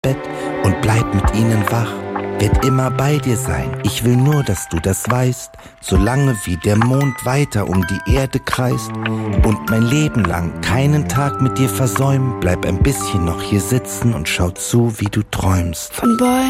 Bett und bleib mit ihnen wach. Werd immer bei dir sein, ich will nur, dass du das weißt. Solange wie der Mond weiter um die Erde kreist und mein Leben lang keinen Tag mit dir versäumen, bleib ein bisschen noch hier sitzen und schau zu, wie du träumst. Von Bäumen